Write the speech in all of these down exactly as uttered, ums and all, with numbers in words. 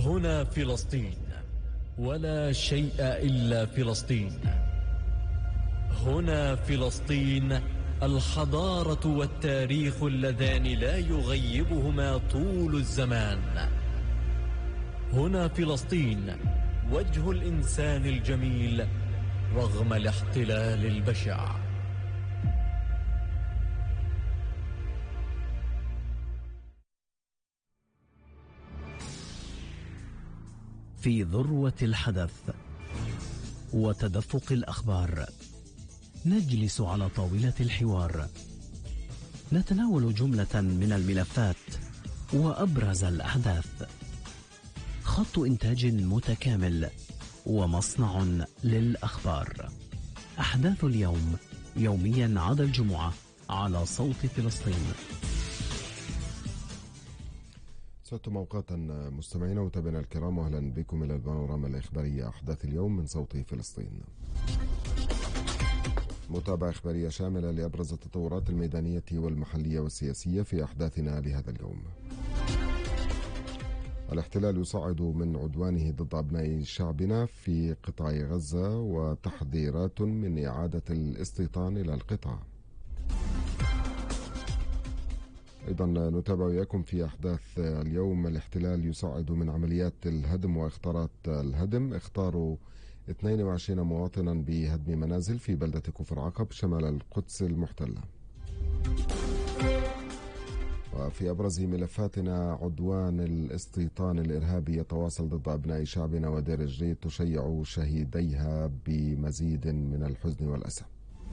هنا فلسطين، ولا شيء إلا فلسطين. هنا فلسطين، الحضارة والتاريخ اللذان لا يغيبهما طول الزمان. هنا فلسطين، وجه الإنسان الجميل رغم الاحتلال البشع. في ذروة الحدث وتدفق الأخبار نجلس على طاولة الحوار، نتناول جملة من الملفات وأبرز الأحداث. خط إنتاج متكامل ومصنع للأخبار. أحداث اليوم يوميا عدا الجمعة على صوت فلسطين. سعدتم أوقاتا مستمعينا ومتابعينا الكرام، وأهلا بكم إلى البانوراما الإخبارية أحداث اليوم من صوت فلسطين. متابعة إخبارية شاملة لأبرز التطورات الميدانية والمحلية والسياسية في أحداثنا لهذا اليوم. الاحتلال يصعد من عدوانه ضد أبناء شعبنا في قطاع غزة، وتحذيرات من إعادة الاستيطان إلى القطاع. أيضا نتابع وياكم في أحداث اليوم. الاحتلال يصعد من عمليات الهدم وإخطارات الهدم. اختاروا اثنين وعشرين مواطنا بهدم منازل في بلدة كفر عقب شمال القدس المحتلة. وفي أبرز ملفاتنا، عدوان الاستيطان الإرهابي يتواصل ضد أبناء شعبنا، ودير جريد تشيع شهيديها بمزيد من الحزن والأسى.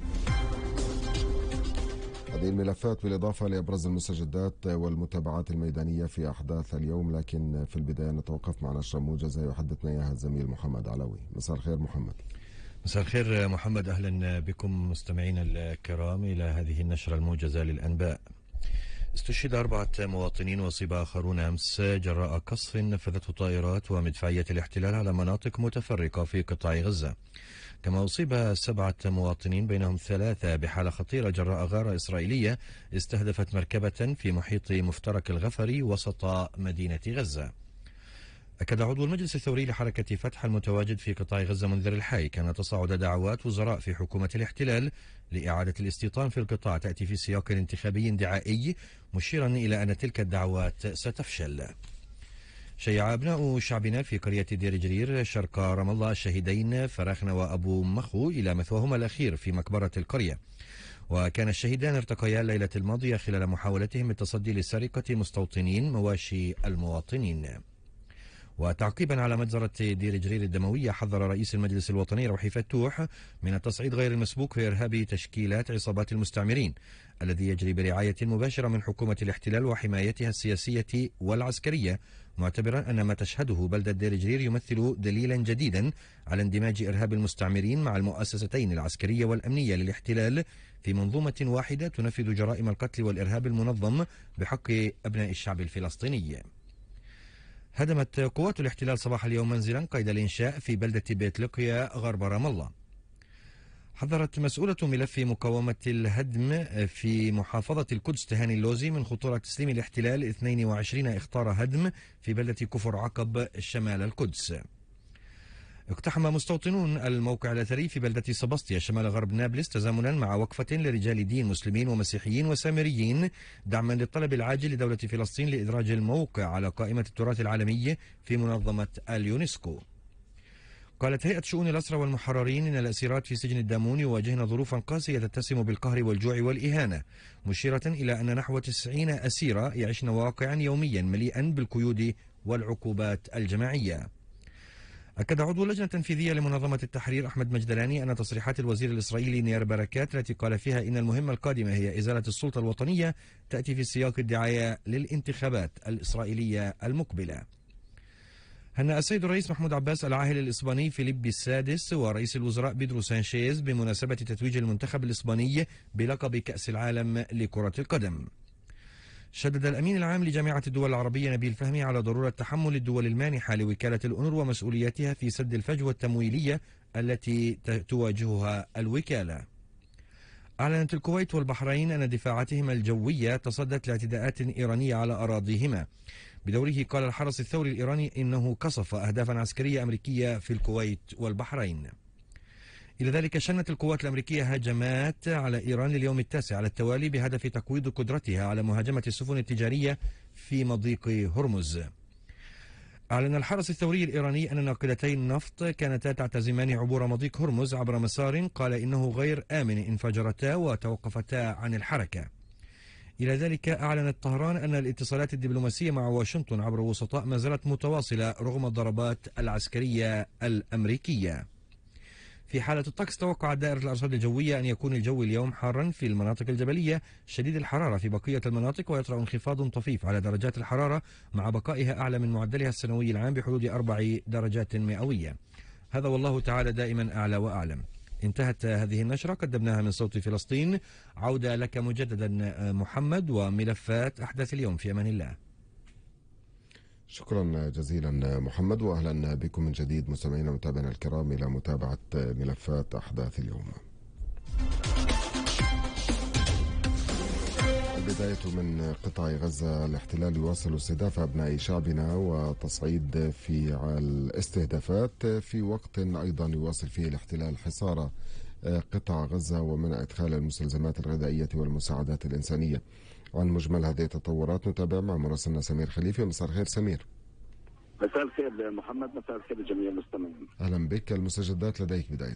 هذه الملفات بالإضافة لأبرز المستجدات والمتابعات الميدانية في أحداث اليوم، لكن في البداية نتوقف مع نشرة موجزة يحدثنا إياها الزميل محمد علوي. مساء الخير محمد. مساء الخير محمد، أهلا بكم مستمعينا الكرام إلى هذه النشرة الموجزة للأنباء. استشهد أربعة مواطنين وأصيب آخرون أمس جراء قصف نفذته طائرات ومدفعية الاحتلال على مناطق متفرقة في قطاع غزة. كما أصيب سبعة مواطنين بينهم ثلاثة بحالة خطيرة جراء غارة إسرائيلية استهدفت مركبة في محيط مفترق الغفري وسط مدينة غزة. أكد عضو المجلس الثوري لحركة فتح المتواجد في قطاع غزة منذر الحي كان تصاعد دعوات وزراء في حكومة الاحتلال لإعادة الاستيطان في القطاع تأتي في سياق انتخابي دعائي، مشيرا إلى أن تلك الدعوات ستفشل. شيع أبناء شعبنا في قرية دير جرير شرق رام الله الشهيدين فراخنا وأبو مخو إلى مثواهما الأخير في مقبرة القرية. وكان الشهيدان ارتقيا الليلة الماضية خلال محاولتهم التصدي لسرقة مستوطنين مواشي المواطنين. وتعقيبا على مجزرة دير جرير الدموية، حذر رئيس المجلس الوطني روحي فتوح من التصعيد غير المسبوق في إرهاب تشكيلات عصابات المستعمرين الذي يجري برعاية مباشرة من حكومة الاحتلال وحمايتها السياسية والعسكرية، معتبرا أن ما تشهده بلدة دير جرير يمثل دليلا جديدا على اندماج إرهاب المستعمرين مع المؤسستين العسكرية والأمنية للاحتلال في منظومة واحدة تنفذ جرائم القتل والإرهاب المنظم بحق أبناء الشعب الفلسطيني. هدمت قوات الاحتلال صباح اليوم منزلا قيد الإنشاء في بلدة بيت لقيا غرب رام الله. حذرت مسؤولة ملف مقاومة الهدم في محافظة القدس تهاني اللوزي من خطورة تسليم الاحتلال اثنين وعشرين إخطار هدم في بلدة كفر عقب شمال القدس. اقتحم مستوطنون الموقع الأثري في بلدة سباسطيا شمال غرب نابلس تزامنا مع وقفة لرجال دين مسلمين ومسيحيين وسامريين دعما للطلب العاجل لدولة فلسطين لإدراج الموقع على قائمة التراث العالمي في منظمة اليونسكو. قالت هيئة شؤون الأسرى والمحررين إن الأسيرات في سجن الدامون يواجهن ظروفا قاسية تتسم بالقهر والجوع والإهانة، مشيرة إلى أن نحو تسعين أسيرة يعيشن واقعا يوميا مليئا بالقيود والعقوبات الجماعية. أكد عضو اللجنة التنفيذية لمنظمة التحرير أحمد مجدلاني أن تصريحات الوزير الإسرائيلي نير بركات التي قال فيها إن المهمة القادمة هي إزالة السلطة الوطنية تأتي في سياق الدعاية للانتخابات الإسرائيلية المقبلة. هنأ السيد الرئيس محمود عباس العاهل الإسباني فيليبي السادس ورئيس الوزراء بيدرو سانشيز بمناسبة تتويج المنتخب الإسباني بلقب كأس العالم لكرة القدم. شدد الأمين العام لجامعة الدول العربية نبيل فهمي على ضرورة تحمل الدول المانحة لوكالة الأونروا ومسؤولياتها في سد الفجوة التمويلية التي تواجهها الوكالة. أعلنت الكويت والبحرين أن دفاعاتهما الجوية تصدت لاعتداءات إيرانية على أراضيهما، بدوره قال الحرس الثوري الإيراني إنه قصف أهدافا عسكرية أمريكية في الكويت والبحرين. إلى ذلك شنت القوات الأمريكية هجمات على إيران لليوم التاسع على التوالي بهدف تقويض قدرتها على مهاجمة السفن التجارية في مضيق هرمز. أعلن الحرس الثوري الإيراني أن ناقلتي النفط كانتا تعتزمان عبور مضيق هرمز عبر مسار قال إنه غير آمن انفجرتا وتوقفتا عن الحركة. إلى ذلك أعلنت طهران أن الاتصالات الدبلوماسية مع واشنطن عبر وسطاء ما زالت متواصلة رغم الضربات العسكرية الأمريكية. في حالة الطقس توقعت دائرة الأرصاد الجوية أن يكون الجو اليوم حارا في المناطق الجبلية شديد الحرارة في بقية المناطق، ويطرأ انخفاض طفيف على درجات الحرارة مع بقائها أعلى من معدلها السنوي العام بحدود أربع درجات مئوية. هذا والله تعالى دائما أعلى وأعلم. انتهت هذه النشرة، قدمناها من صوت فلسطين. عودة لك مجددا محمد وملفات أحداث اليوم. في أمان الله. شكرا جزيلا محمد، وأهلا بكم من جديد مستمعينا ومتابعينا الكرام إلى متابعة ملفات أحداث اليوم. البداية من قطاع غزة. الاحتلال يواصل استهداف أبناء شعبنا وتصعيد في الاستهدافات في وقت أيضا يواصل فيه الاحتلال حصار قطاع غزة ومنع إدخال المستلزمات الغذائية والمساعدات الإنسانية. عن مجمل هذه التطورات نتابع مع مراسلنا سمير خليفي. مساء الخير سمير. مساء الخير محمد، مساء الخير لجميع المستمعين. أهلا بك. المستجدات لديك بداية.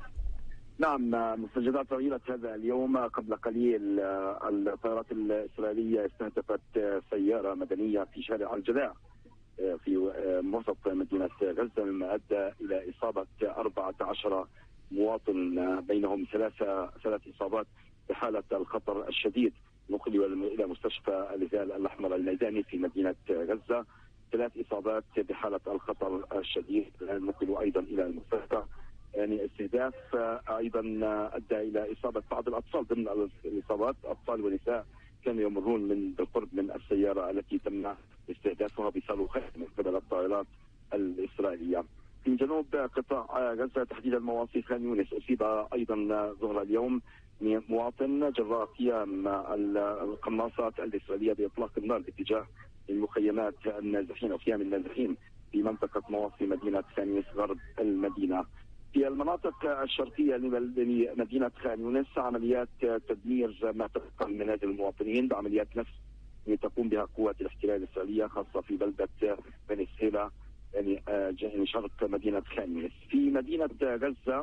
نعم، مستجدات طويلة هذا اليوم. قبل قليل الطائرات الإسرائيلية استهدفت سيارة مدنية في شارع الجلاء في وسط مدينة غزة، مما أدى إلى إصابة أربعة عشر مواطن، بينهم ثلاثة ثلاث إصابات بحالة الخطر الشديد، نقلوا إلى مستشفى الهلال الأحمر الميداني في مدينة غزة. ثلاث إصابات بحالة الخطر الشديد نقلوا أيضا إلى المستشفى. يعني استهداف أيضا أدى إلى إصابة بعض الأطفال. ضمن الإصابات أطفال ونساء كانوا يمرون من بالقرب من السيارة التي تم استهدافها بصاروخات من قبل الطائرات الإسرائيلية. في جنوب قطاع غزة تحديدا مواصي خان يونس أصيب أيضا ظهر اليوم مواطن جراء قيام القناصات الإسرائيلية بإطلاق النار باتجاه المخيمات النازحين أو خيام النازحين في منطقة مواصي مدينة خان يونس غرب المدينة. في المناطق الشرقية لمدينة خان يونس عمليات تدمير ما تبقى من منازل المواطنين بعمليات نفس تقوم بها قوات الاحتلال الإسرائيلية، خاصة في بلدة بني سهيلة يعني يعني شرق مدينة خان يونس. في مدينة غزة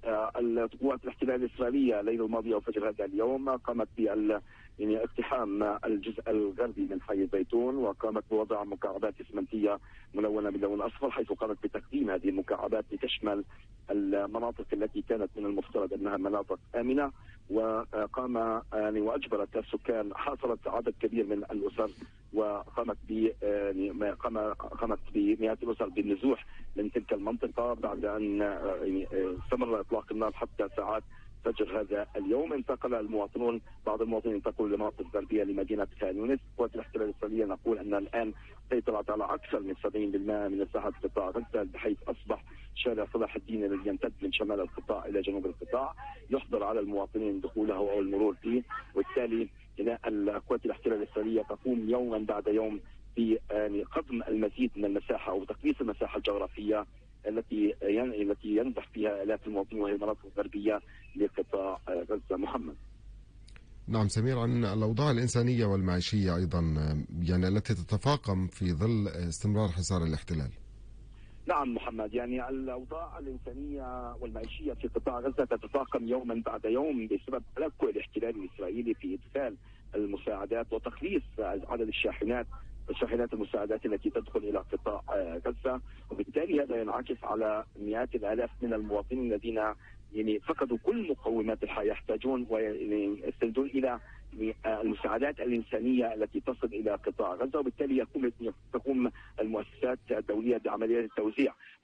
القوات الاحتلال الإسرائيلية الليلة الماضية وفجر هذا اليوم قامت بال يعني اقتحام الجزء الغربي من حي الزيتون، وقامت بوضع مكعبات اسمنتية ملونة باللون الأصفر، حيث قامت بتقديم هذه المكعبات لتشمل المناطق التي كانت من المفترض أنها مناطق آمنة. وقام يعني وأجبرت السكان، حاصرت عدد كبير من الأسر وقامت ب يعني قامت بمئات الأسر بالنزوح من تلك المنطقة بعد أن يعني استمر إطلاق النار حتى ساعات فجر هذا اليوم. انتقل المواطنون، بعض المواطنين انتقلوا لمناطق غربية لمدينة خان يونس. قوات الاحتلال الإسرائيلية نقول أن الآن سيطرت على أكثر من سبعين بالمئة من مساحة قطاع غزة، بحيث أصبح شارع صلاح الدين الذي يمتد من شمال القطاع إلى جنوب القطاع يحظر على المواطنين دخوله أو المرور فيه، وبالتالي قوات الاحتلال الإسرائيلية تقوم يوما بعد يوم في يعني قضم المزيد من المساحة أو تقليص المساحة الجغرافية التي التي ينزح فيها آلاف المواطنين، وهي المناطق الغربية لقطاع غزة. محمد. نعم سمير، عن الأوضاع الإنسانية والمعيشية أيضا يعني التي تتفاقم في ظل استمرار حصار الاحتلال. نعم محمد، يعني الأوضاع الإنسانية والمعيشية في قطاع غزة تتفاقم يوما بعد يوم بسبب تلكؤ الاحتلال الإسرائيلي في إدخال المساعدات وتخليص عدد الشاحنات شاحنات المساعدات التي تدخل إلى قطاع غزة، وبالتالي هذا ينعكس على مئات الآلاف من المواطنين الذين يعني فقدوا كل مقومات الحياة، يحتاجون ويستندون إلى المساعدات الإنسانية التي تصل إلى قطاع غزة، وبالتالي يقوم تقوم المؤسسات الدولية بعمليات التوزيع.